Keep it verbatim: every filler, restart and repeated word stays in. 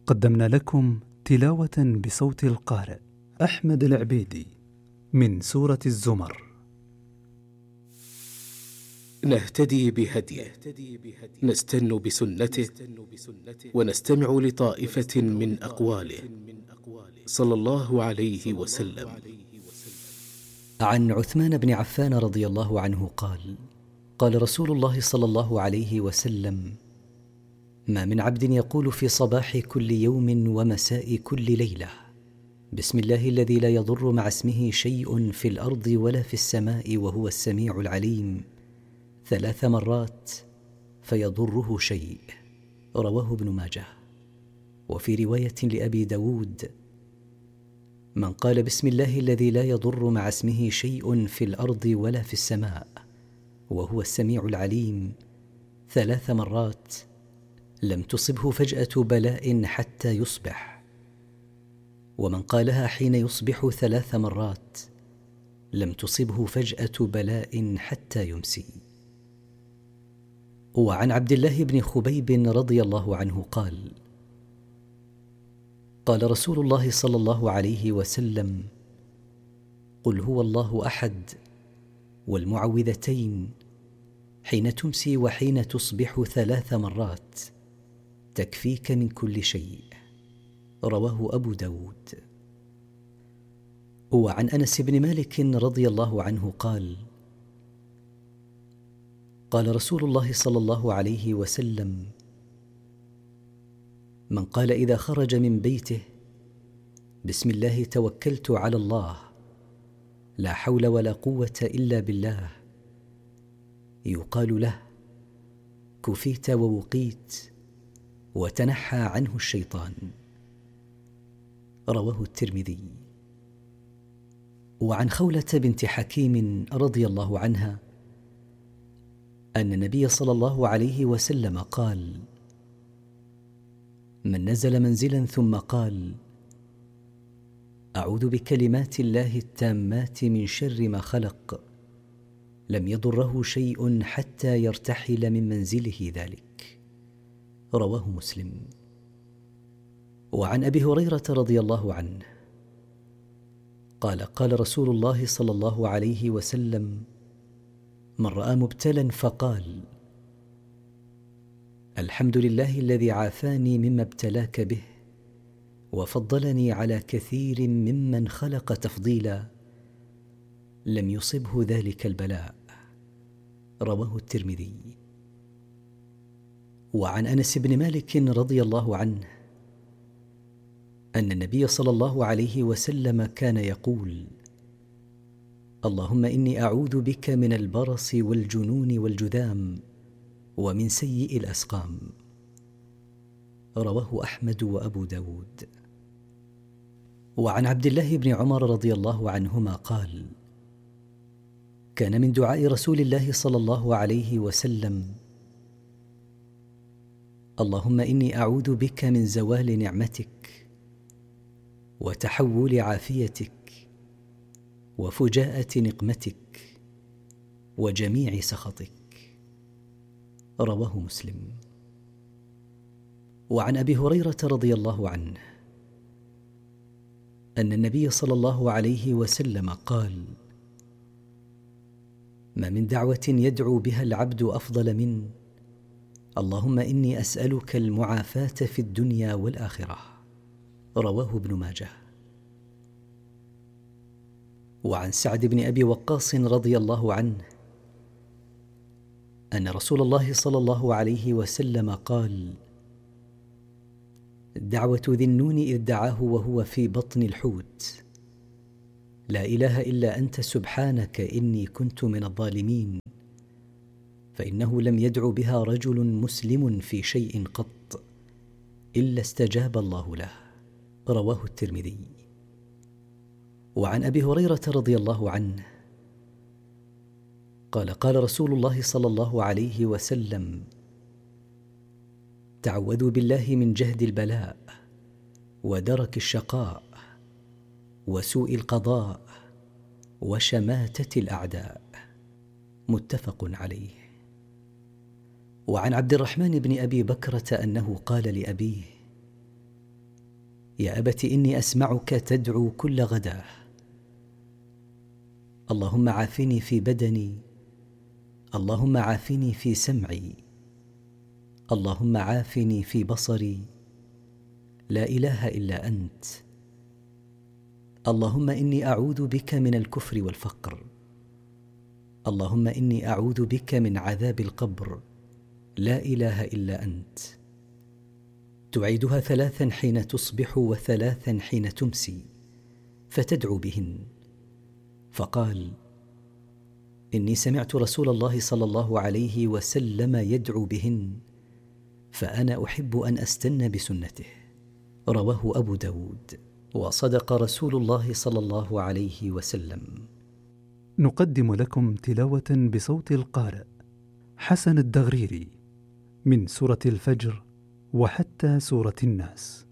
قدمنا لكم تلاوة بصوت القارئ أحمد العبيدي من سورة الزمر. نهتدي بهديه، نستن بسنته، ونستمع لطائفة من أقواله صلى الله عليه وسلم. عن عثمان بن عفان رضي الله عنه قال: قال رسول الله صلى الله عليه وسلم: ما من عبد يقول في صباح كل يوم ومساء كل ليلة: بسم الله الذي لا يضر مع اسمه شيء في الأرض ولا في السماء وهو السميع العليم ثلاث مرات فيضره شيء. رواه ابن ماجه. وفي رواية لأبي داود: من قال بسم الله الذي لا يضر مع اسمه شيء في الأرض ولا في السماء وهو السميع العليم ثلاث مرات لم تصبه فجأة بلاء حتى يصبح، ومن قالها حين يصبح ثلاث مرات لم تصبه فجأة بلاء حتى يمسي. وعن عبد الله بن خبيب رضي الله عنه قال: قال رسول الله صلى الله عليه وسلم: قل هو الله أحد والمعوذتين حين تمسي وحين تصبح ثلاث مرات تكفيك من كل شيء. رواه أبو داود. وعن أنس بن مالك رضي الله عنه قال: قال رسول الله صلى الله عليه وسلم: من قال إذا خرج من بيته: بسم الله توكلت على الله لا حول ولا قوة إلا بالله، يقال له: كفيت ووقيت وتنحى عنه الشيطان. رواه الترمذي. وعن خولة بنت حكيم رضي الله عنها أن النبي صلى الله عليه وسلم قال: من نزل منزلا ثم قال: أعوذ بكلمات الله التامات من شر ما خلق، لم يضره شيء حتى يرتحل من منزله ذلك. رواه مسلم. وعن أبي هريرة رضي الله عنه قال: قال رسول الله صلى الله عليه وسلم: من رأى مبتلا فقال: الحمد لله الذي عافاني مما ابتلاك به وفضلني على كثير ممن خلق تفضيلا، لم يصبه ذلك البلاء. رواه الترمذي. وعن أنس بن مالك رضي الله عنه أن النبي صلى الله عليه وسلم كان يقول: اللهم إني أعوذ بك من البرص والجنون والجذام ومن سيء الأسقام. رواه أحمد وأبو داود. وعن عبد الله بن عمر رضي الله عنهما قال: كان من دعاء رسول الله صلى الله عليه وسلم: اللهم إني أعوذ بك من زوال نعمتك وتحول عافيتك وفجاءة نقمتك وجميع سخطك. رواه مسلم. وعن أبي هريرة رضي الله عنه أن النبي صلى الله عليه وسلم قال: ما من دعوة يدعو بها العبد أفضل من اللهم إني أسألك المعافاة في الدنيا والآخرة. رواه ابن ماجه. وعن سعد بن أبي وقاص رضي الله عنه أن رسول الله صلى الله عليه وسلم قال: دعوة ذي النون إذ دعاه وهو في بطن الحوت: لا إله إلا أنت سبحانك إني كنت من الظالمين، فإنه لم يدع بها رجل مسلم في شيء قط إلا استجاب الله له. رواه الترمذي. وعن أبي هريرة رضي الله عنه قال: قال رسول الله صلى الله عليه وسلم: تعوذوا بالله من جهد البلاء ودرك الشقاء وسوء القضاء وشماتة الأعداء. متفق عليه. وعن عبد الرحمن بن أبي بكرة أنه قال لأبيه: يا أبت إني أسمعك تدعو كل غداه: اللهم عافني في بدني، اللهم عافني في سمعي، اللهم عافني في بصري، لا إله إلا أنت. اللهم إني أعوذ بك من الكفر والفقر، اللهم إني أعوذ بك من عذاب القبر، لا إله إلا أنت. تعيدها ثلاثا حين تصبح وثلاثا حين تمسي، فتدعو بهن. فقال: إني سمعت رسول الله صلى الله عليه وسلم يدعو بهن، فأنا أحب أن أستن بسنته. رواه أبو داود. وصدق رسول الله صلى الله عليه وسلم. نقدم لكم تلاوة بصوت القارئ حسن الدغريري من سورة الفجر وحتى سورة الناس.